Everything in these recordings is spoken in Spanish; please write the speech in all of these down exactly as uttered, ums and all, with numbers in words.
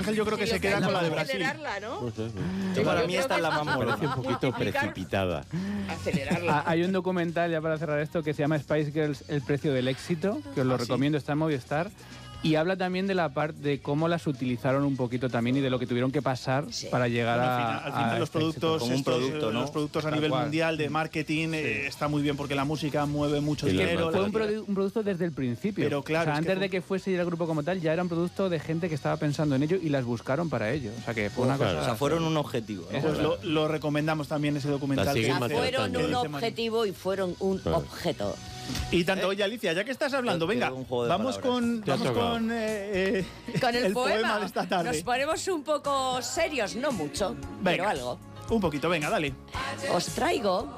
Ángel yo creo que Sí, se lo queda que con la de es Brasil. acelerarla, ¿no? No sé, sí. Sí, Para yo mí creo esta que es la es más más parece un poquito Multiplicar. precipitada. Acelerarla. Ah, hay un documental, ya para cerrar esto, que se llama Spice Girls, el precio del éxito, que os lo Ah, sí. recomiendo, está en Movistar. Y habla también de la parte de cómo las utilizaron un poquito también y de lo que tuvieron que pasar Sí. para llegar Bueno, a, al final, al final a los este productos, éxito. Como un estos, producto, eh, ¿no? los productos a Tal nivel cual. mundial de marketing eh, está muy bien porque la música mueve mucho Sí, dinero. lo Fue la- un, produ- un producto desde el principio. Pero claro, o sea, es que antes fue- de que fuese el grupo como tal, ya era un producto de gente que estaba pensando en ello y las buscaron para ello. O sea, que fue una Claro, cosa... o sea, fueron un objetivo, ¿no? Eso Pues lo, lo recomendamos también ese documental. La que siguen O sea, dice- fueron maltratando. un que dice Mari. objetivo y fueron un Claro. objeto. Y tanto, oye Alicia, ya que estás hablando, Creo que venga, era un juego de vamos palabras. con, Te ha vamos tocado. con eh, eh, Con el, poema, de esta tarde. nos ponemos un poco serios, no mucho, pero Venga. algo. Un poquito, venga, dale. Os traigo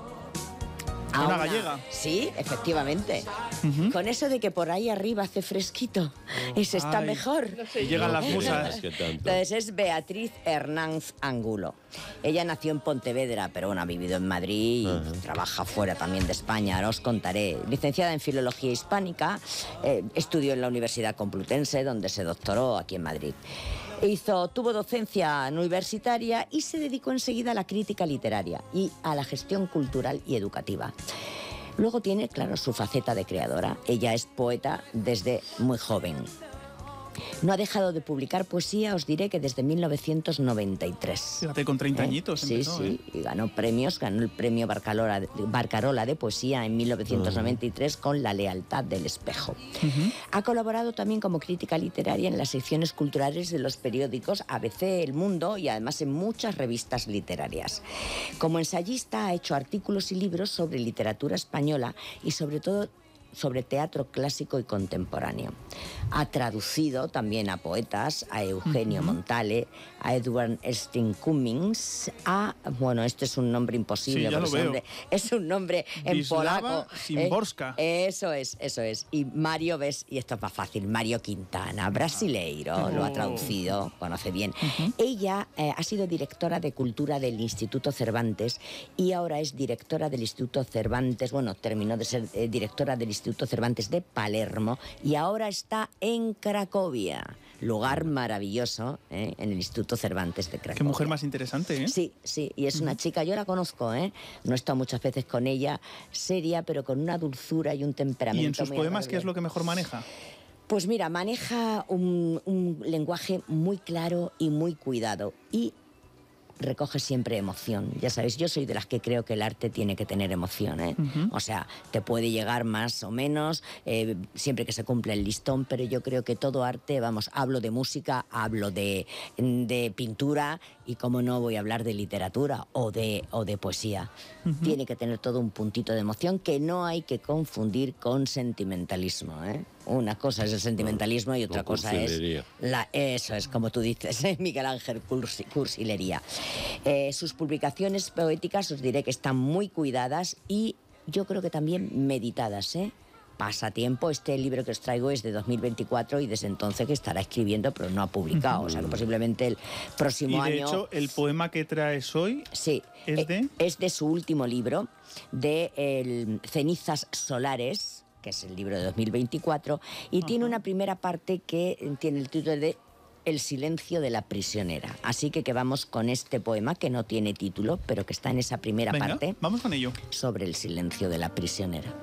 a Una gallega. Sí, efectivamente. Ujú. Con eso de que por ahí arriba hace fresquito y se está Ay. mejor. Y llegan las No, musas. es que tanto. Entonces es Beatriz Hernández Angulo. Ella nació en Pontevedra, pero bueno, ha vivido en Madrid y Ajá. trabaja fuera también de España. Ahora os contaré. Licenciada en Filología Hispánica, eh, estudió en la Universidad Complutense, donde se doctoró aquí en Madrid. Hizo, tuvo docencia universitaria y se dedicó enseguida a la crítica literaria y a la gestión cultural y educativa. Luego tiene, claro, su faceta de creadora. Ella es poeta desde muy joven. No ha dejado de publicar poesía, os diré que desde mil novecientos noventa y tres. Fíjate, con treinta ¿Eh? añitos Sí, empezó, sí, ¿eh? y ganó premios, ganó el premio Barcarola, Barcarola de Poesía en mil novecientos noventa y tres con La lealtad del espejo. Ha colaborado también como crítica literaria en las secciones culturales de los periódicos A B C, El Mundo y además en muchas revistas literarias. Como ensayista ha hecho artículos y libros sobre literatura española y sobre todo sobre teatro clásico y contemporáneo. Ha traducido también a poetas, a Eugenio uh-huh. Montale, a Edward Ernst Cummings, a... Bueno, este es un nombre imposible. Sí, ya lo porque veo. Nombre, es un nombre en Wisława polaco. Szymborska. Eh, eso es, eso es. Y Mario, ves, y esto es más fácil, Mario Quintana, brasileiro, Oh. lo ha traducido, conoce bien. Uh-huh. Ella eh, ha sido directora de Cultura del Instituto Cervantes y ahora es directora del Instituto Cervantes, bueno, terminó de ser eh, directora del Instituto Cervantes de Palermo y ahora está en Cracovia, lugar maravilloso, ¿eh? En el Instituto Cervantes de Cracovia. Qué mujer más interesante, ¿eh? Sí, sí, y es una chica, yo la conozco, ¿eh? No he estado muchas veces con ella, seria, pero con una dulzura y un temperamento. ¿Y en sus muy poemas qué agradable. es lo que mejor maneja? Pues mira, maneja un, un lenguaje muy claro y muy cuidado y recoge siempre emoción. Ya sabéis, yo soy de las que creo que el arte tiene que tener emoción, ¿eh? Uh-huh. O sea, te puede llegar más o menos, eh, siempre que se cumpla el listón, pero yo creo que todo arte, vamos, hablo de música, hablo de, de pintura y cómo no voy a hablar de literatura o de, o de poesía. Uh-huh. Tiene que tener todo un puntito de emoción que no hay que confundir con sentimentalismo, ¿eh? Una cosa es el sentimentalismo y otra cosa es la, eso es como tú dices, ¿eh? Miguel Ángel cursi, cursilería. Eh, sus publicaciones poéticas os diré que están muy cuidadas y yo creo que también meditadas, ¿eh? Pasatiempo, este libro que os traigo es de dos mil veinticuatro y desde entonces que estará escribiendo pero no ha publicado, uh-huh. O sea que posiblemente el próximo año... Y de año, hecho el poema que traes hoy sí, es de... Es de su último libro, de el, Cenizas Solares, que es el libro de dos mil veinticuatro, y uh-huh. tiene una primera parte que tiene el título de El silencio de la prisionera. Así que que vamos con este poema que no tiene título, pero que está en esa primera Venga, parte. Vamos con ello. Sobre el silencio de la prisionera.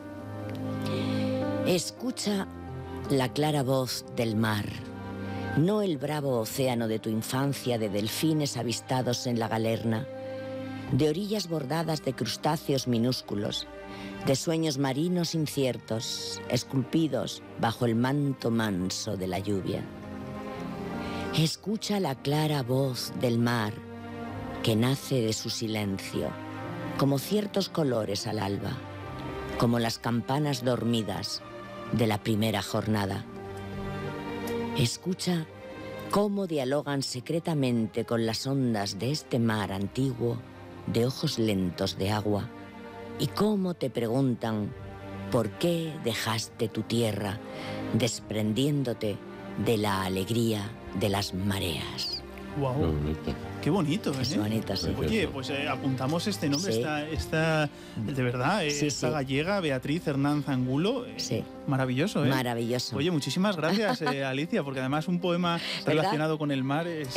Escucha la clara voz del mar, no el bravo océano de tu infancia de delfines avistados en la galerna, de orillas bordadas de crustáceos minúsculos, de sueños marinos inciertos, esculpidos bajo el manto manso de la lluvia. Escucha la clara voz del mar que nace de su silencio, como ciertos colores al alba, como las campanas dormidas de la primera jornada. Escucha cómo dialogan secretamente con las ondas de este mar antiguo de ojos lentos de agua y cómo te preguntan por qué dejaste tu tierra desprendiéndote de la alegría de las mareas. Wow. Qué bonito, ¿eh? Es bonito, sí. Oye, pues eh, apuntamos este nombre, sí. esta, esta, de verdad, eh, sí, esta sí. gallega, Beatriz Hernández Angulo. Eh, sí. Maravilloso, ¿eh? Maravilloso. Oye, muchísimas gracias, eh, Alicia, porque además un poema relacionado con el mar es...